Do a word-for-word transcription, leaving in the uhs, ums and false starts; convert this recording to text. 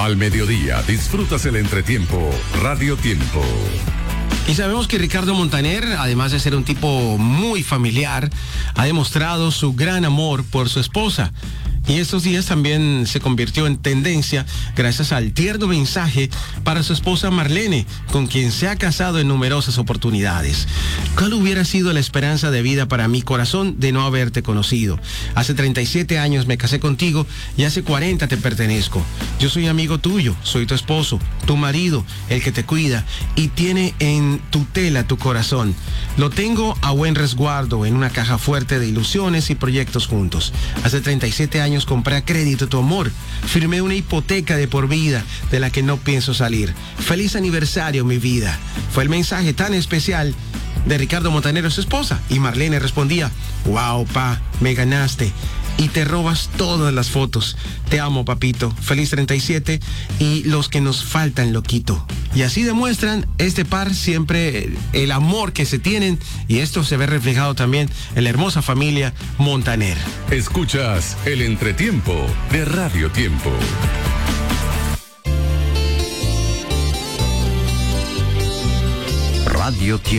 Al mediodía disfrutas el entretiempo Radio Tiempo. Y sabemos que Ricardo Montaner, además de ser un tipo muy familiar, ha demostrado su gran amor por su esposa. Y estos días también se convirtió en tendencia gracias al tierno mensaje para su esposa Marlene, con quien se ha casado en numerosas oportunidades. ¿Cuál hubiera sido la esperanza de vida para mi corazón de no haberte conocido? Hace treinta y siete años me casé contigo y hace cuarenta te pertenezco. Yo soy amigo tuyo, soy tu esposo, tu marido, el que te cuida y tiene en tutela tu corazón. Lo tengo a buen resguardo en una caja fuerte de ilusiones y proyectos juntos. Hace treinta y siete años compré a crédito tu amor. Firmé una hipoteca de por vida de la que no pienso salir. Feliz aniversario, mi vida. Fue el mensaje tan especial de Ricardo Montaner a su esposa. Y Marlene respondía: wow, pa, me ganaste. Y te robas todas las fotos. Te amo, papito. Feliz treinta y siete y los que nos faltan, loquito. Y así demuestran este par siempre el amor que se tienen, y esto se ve reflejado también en la hermosa familia Montaner. Escuchas el entretiempo de Radio Tiempo. Radio Tiempo.